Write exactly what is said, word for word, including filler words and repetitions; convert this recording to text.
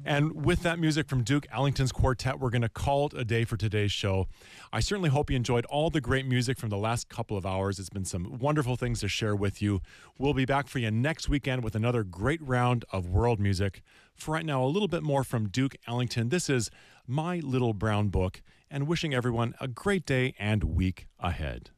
And with that music from Duke Ellington's quartet, we're going to call it a day for today's show. I certainly hope you enjoyed all the great music from the last couple of hours. It's been some wonderful things to share with you. We'll be back for you next weekend with another great round of world music. For right now, a little bit more from Duke Ellington. This is My Little Brown Book, and wishing everyone a great day and week ahead.